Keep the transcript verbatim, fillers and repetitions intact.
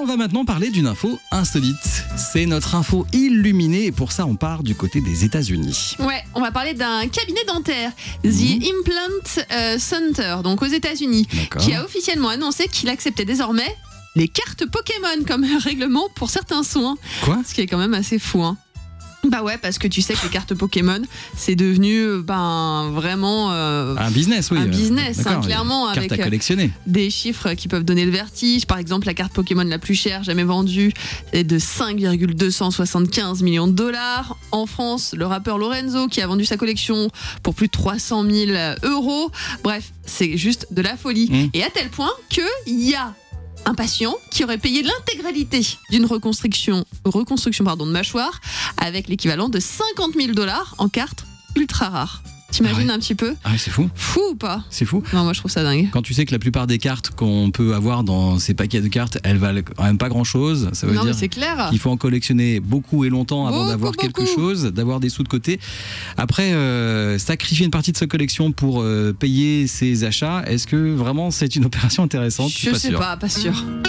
on va maintenant parler d'une info insolite. C'est notre info illuminée et pour ça, on part du côté des États-Unis. Ouais, on va parler d'un cabinet dentaire, The Implant euh, Center, donc aux États-Unis, D'accord. qui a officiellement annoncé qu'il acceptait désormais les cartes Pokémon comme règlement pour certains soins. Quoi ? Ce qui est quand même assez fou, hein. Bah ouais, parce que tu sais que les cartes Pokémon, c'est devenu ben vraiment euh, Un business, oui. un business, hein, D'accord, clairement, carte avec à collectionner. des chiffres qui peuvent donner le vertige. Par exemple, la carte Pokémon la plus chère jamais vendue est de cinq virgule deux cent soixante-quinze millions de dollars. En France, le rappeur Lorenzo qui a vendu sa collection pour plus de trois cent mille euros. Bref, c'est juste de la folie. Mmh. Et à tel point qu'il y a un patient qui aurait payé l'intégralité d'une reconstruction, reconstruction pardon, de mâchoire avec l'équivalent de cinquante mille dollars en cartes ultra rares. T'imagines Ah ouais. un petit peu ? Ah, c'est fou. Fou ou pas ? C'est fou. Non, moi je trouve ça dingue. Quand tu sais que la plupart des cartes qu'on peut avoir dans ces paquets de cartes, elles valent quand même pas grand-chose. Ça veut Non, mais dire c'est clair. qu'il faut en collectionner beaucoup et longtemps avant Beaucoup, d'avoir quelque beaucoup. chose, d'avoir des sous de côté. Après, euh, sacrifier une partie de sa collection pour euh, payer ses achats, est-ce que vraiment c'est une opération intéressante ? Je pas sais sûr. pas, pas sûr.